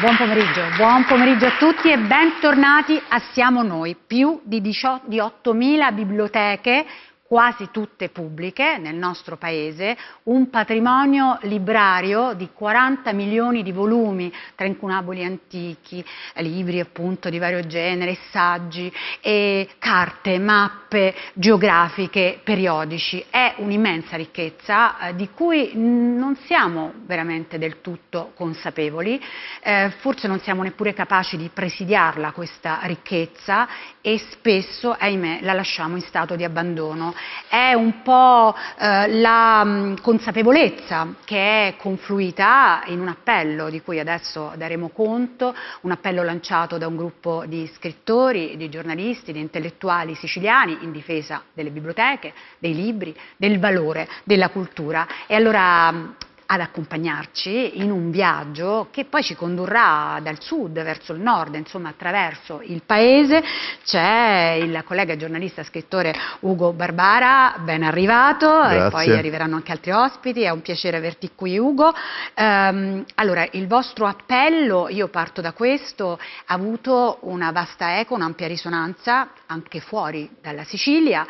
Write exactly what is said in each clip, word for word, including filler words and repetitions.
Buon pomeriggio, buon pomeriggio a tutti e bentornati a Siamo Noi. Più di ottomila biblioteche, quasi tutte pubbliche nel nostro paese, un patrimonio librario di quaranta milioni di volumi tra incunaboli antichi, libri appunto di vario genere, saggi, e carte, mappe geografiche, periodici. È un'immensa ricchezza eh, di cui non siamo veramente del tutto consapevoli, eh, forse non siamo neppure capaci di presidiarla questa ricchezza e spesso, ahimè, la lasciamo in stato di abbandono. È un po' eh, la mh, consapevolezza che è confluita in un appello di cui adesso daremo conto, un appello lanciato da un gruppo di scrittori, di giornalisti, di intellettuali siciliani in difesa delle biblioteche, dei libri, del valore della cultura. E allora mh, ad accompagnarci in un viaggio che poi ci condurrà dal sud verso il nord, insomma attraverso il paese, c'è il collega giornalista scrittore Ugo Barbara, ben arrivato. Grazie. E poi arriveranno anche altri ospiti, è un piacere averti qui Ugo. Ehm, allora, il vostro appello, io parto da questo, ha avuto una vasta eco, un'ampia risonanza anche fuori dalla Sicilia.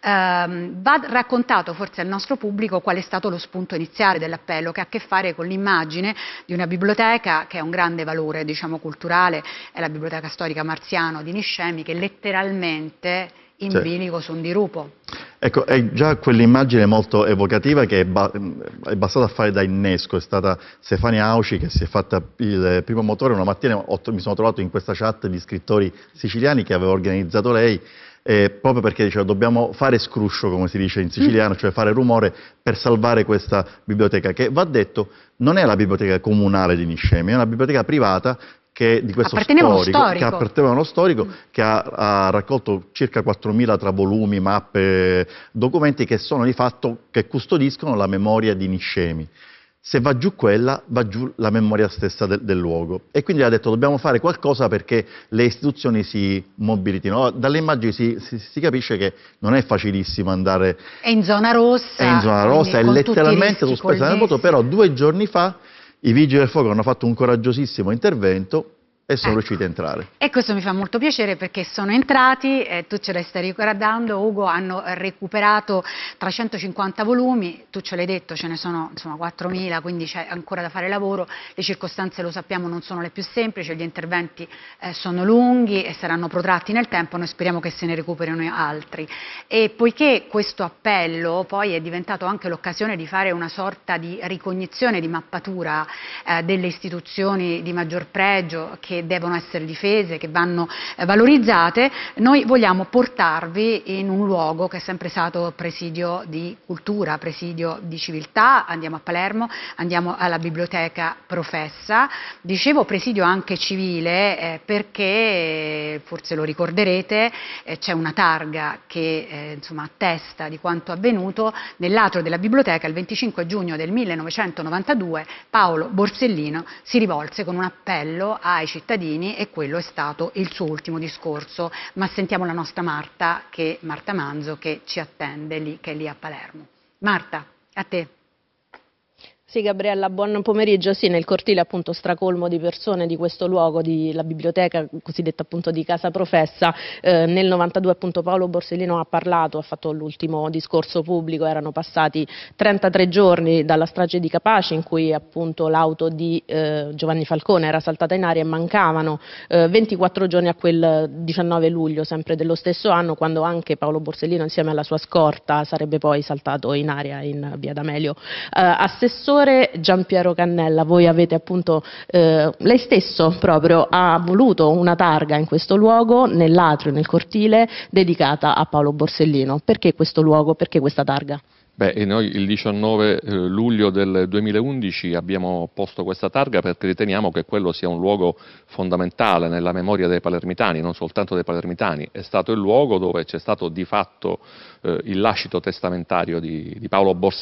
Ehm, va raccontato forse al nostro pubblico qual è stato lo spunto iniziale dell'appello, che ha a che fare con l'immagine di una biblioteca che ha un grande valore, diciamo, culturale, è la Biblioteca Storica Marziano di Niscemi, che letteralmente in sì. bilico su un dirupo. Ecco, è già quell'immagine molto evocativa che è, ba è bastata a fare da innesco, è stata Stefania Auci che si è fatta il primo motore. Una mattina mi sono trovato in questa chat di scrittori siciliani che aveva organizzato lei, Eh, proprio perché diceva dobbiamo fare scruscio, come si dice in siciliano, cioè fare rumore per salvare questa biblioteca, che va detto non è la biblioteca comunale di Niscemi, è una biblioteca privata che di questo storico, storico. che apparteneva a uno storico mm. che ha, ha raccolto circa quattromila tra volumi, mappe, documenti che sono di fatto, che custodiscono la memoria di Niscemi. Se va giù quella, va giù la memoria stessa del, del luogo. E quindi ha detto dobbiamo fare qualcosa perché le istituzioni si mobilitino. Dalle immagini si, si, si capisce che non è facilissimo andare... È in zona rossa. È in zona rossa, è letteralmente sospesa nel vuoto, però due giorni fa i Vigili del Fuoco hanno fatto un coraggiosissimo intervento e sono ecco. riusciti a entrare. E questo mi fa molto piacere perché sono entrati, eh, tu ce le stai ricordando Ugo, hanno recuperato trecentocinquanta volumi, tu ce l'hai detto, ce ne sono insomma quattromila, quindi c'è ancora da fare lavoro, le circostanze lo sappiamo non sono le più semplici, gli interventi eh, sono lunghi e saranno protratti nel tempo, noi speriamo che se ne recuperino altri. E poiché questo appello poi è diventato anche l'occasione di fare una sorta di ricognizione, di mappatura eh, delle istituzioni di maggior pregio che devono essere difese, che vanno eh, valorizzate, noi vogliamo portarvi in un luogo che è sempre stato presidio di cultura, presidio di civiltà. Andiamo a Palermo, andiamo alla Biblioteca Professa, dicevo presidio anche civile eh, perché, forse lo ricorderete, eh, c'è una targa che eh, insomma attesta di quanto avvenuto nell'atrio della biblioteca il venticinque giugno del millenovecentonovantadue. Paolo Borsellino si rivolse con un appello ai cittadini e quello è stato il suo ultimo discorso, ma sentiamo la nostra Marta, che, Marta Manzo, che ci attende lì, che è lì a Palermo. Marta, a te. Sì, Gabriella, buon pomeriggio. Sì, nel cortile appunto stracolmo di persone di questo luogo, di, la biblioteca cosiddetta appunto di Casa Professa, eh, nel novantadue appunto Paolo Borsellino ha parlato, ha fatto l'ultimo discorso pubblico, erano passati trentatré giorni dalla strage di Capaci in cui appunto l'auto di eh, Giovanni Falcone era saltata in aria e mancavano eh, ventiquattro giorni a quel diciannove luglio sempre dello stesso anno, quando anche Paolo Borsellino insieme alla sua scorta sarebbe poi saltato in aria in via D'Amelio. Eh, assessore Giampiero Cannella, voi avete appunto, eh, lei stesso proprio ha voluto una targa in questo luogo, nell'atrio, nel cortile, dedicata a Paolo Borsellino. Perché questo luogo, perché questa targa? Beh, noi il diciannove luglio del duemilaundici abbiamo posto questa targa perché riteniamo che quello sia un luogo fondamentale nella memoria dei palermitani, non soltanto dei palermitani. È stato il luogo dove c'è stato di fatto eh, il lascito testamentario di, di Paolo Borsellino.